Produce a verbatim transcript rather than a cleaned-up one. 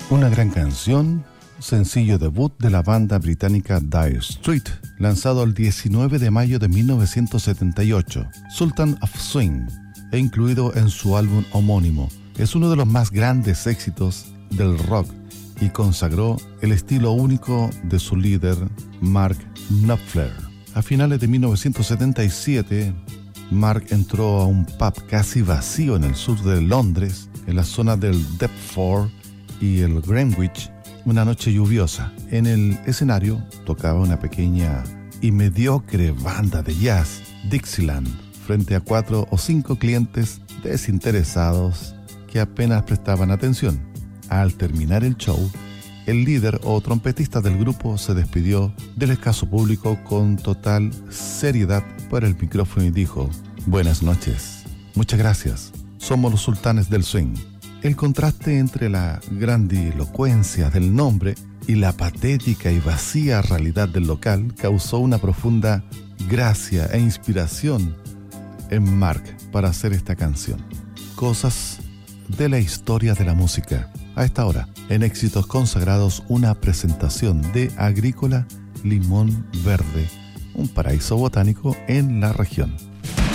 Una gran canción, sencillo debut de la banda británica Dire Street, lanzado el diecinueve de mayo de mil novecientos setenta y ocho, Sultan of Swing, e incluido en su álbum homónimo. Es uno de los más grandes éxitos del rock y consagró el estilo único de su líder, Mark Knopfler. A finales de mil novecientos setenta y siete, Mark entró a un pub casi vacío en el sur de Londres, en la zona del Deptford y el Greenwich, una noche lluviosa. En el escenario tocaba una pequeña y mediocre banda de jazz, Dixieland, frente a cuatro o cinco clientes desinteresados que apenas prestaban atención. Al terminar el show, el líder o trompetista del grupo se despidió del escaso público con total seriedad por el micrófono y dijo: «Buenas noches, muchas gracias, somos los sultanes del swing». El contraste entre la grandilocuencia del nombre y la patética y vacía realidad del local causó una profunda gracia e inspiración en Mark para hacer esta canción. Cosas de la historia de la música. A esta hora, en Éxitos Consagrados, una presentación de Agrícola Limón Verde, un paraíso botánico en la región.